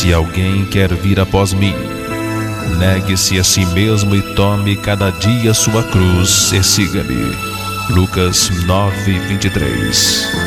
Se alguém quer vir após mim, negue-se a si mesmo e tome cada dia sua cruz e siga-me. Lucas 9:23.